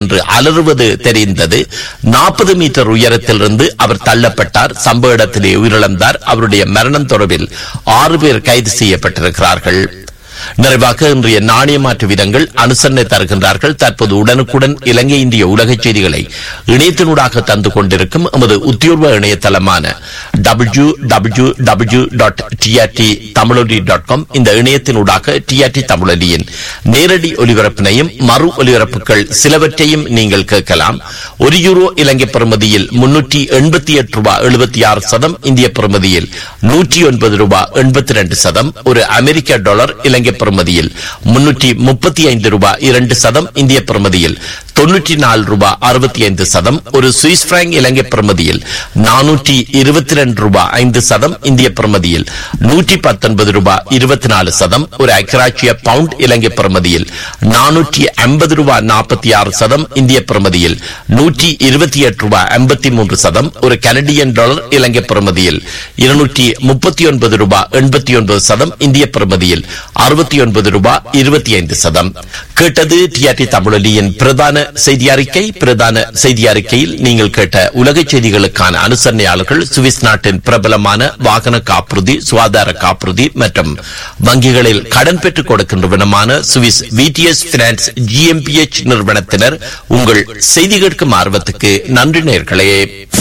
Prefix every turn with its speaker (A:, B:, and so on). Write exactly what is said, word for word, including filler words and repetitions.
A: என்று அலறுவது தெரிந்தது. நாற்பது மீட்டர் உயரத்திலிருந்து அவர் தள்ளப்பட்டார். சம்பவ இடத்திலே உயிரிழந்தார். அவருடைய மரணம் தொடர்பில் ஆறு பேர் கைது செய்யப்பட்டிருக்கிறார்கள். நிறைவாக இன்றைய நாணய மாற்று வீதங்கள் அனுசரணை தருகின்றார்கள். தற்போது உடனுக்குடன் இலங்கை இந்திய உலக செய்திகளை இணையத்தினூடாக தந்து கொண்டிருக்கும் எமது உத்தியோர்வ இணையதளமான W W W dot TRT தமிழொலி டாட் காம் இந்த இணையத்தினூடாக டிஆர்டி தமிழொலியின் நேரடி ஒலிபரப்பினையும் மறு ஒலிபரப்புகள் சிலவற்றையும் நீங்கள் கேட்கலாம். ஒரு யூரோ இலங்கை பெறுமதியில் முன்னூற்றி எண்பத்தி எட்டு ரூபாய் எழுபத்தி ஆறு சதம், இந்திய பெறுமதியில் நூற்றி ஒன்பது ரூபாய் எண்பத்தி இரண்டு சதம், ஒரு அமெரிக்க டாலர் இலங்கை பெறுமதியில் முன்னூற்றி முப்பத்தி ஐந்து ரூபாய் இரண்டு சதம், இந்திய பெறுமதியில் தொன்னூற்றி நாலு ரூபாய் அறுபத்தி ஐந்து சதம், ஒரு சுவிஸ் பிராங்க் இலங்கை பெறுமதியில் நானூற்றி இருபத்தி இரண்டு ரூபாய் ஐந்து சதம், இந்திய பெறுமதியில் நூற்றி பத்தொன்பது ரூபாய் இருபத்தி நாலு சதம், ஒரு ஐக்கிராட்சிய பவுண்ட் இலங்கை பெறுமதியில் நானூற்றி ஐம்பது ரூபாய் நாற்பத்தி ஆறு சதம், இந்திய பெறுமதியில் நூற்றி இருபத்தி எட்டு ரூபாய் ஐம்பத்தி மூன்று சதம், ஒரு கனடியன் டாலர் இலங்கை பெறுமதியில் இருநூற்றி முப்பத்தி ஒன்பது ரூபாய் எண்பத்தி ஒன்பது சதம், இந்திய பெறுமதியில் அறுபத்தி ஒன்பது ரூபாய் இருபத்தி ஐந்து சதம். கேட்டது டிஆர்டி தமிழொலியின் பிரதான செய்தி அறிக்கை. பிரதான செய்தி அறிக்கையில் நீங்கள் கேட்ட உலக செய்திகளுக்கான அனுசரணையாளர்கள் சுவிஸ் நாட்டின் பிரபலமான வாகன காப்புறுதி, சுகாதார காப்புறுதி மற்றும் வங்கிகளில் கடன் பெற்றுக் கொடுக்கின்றவனமான சுவிஸ் விடிஎஸ் பினான்ஸ் ஜிஎம்பிஎச் நிறுவனத்தினர். உங்கள் செய்தி கேட்கும் ஆர்வத்துக்கு நன்றி நேயர்களே.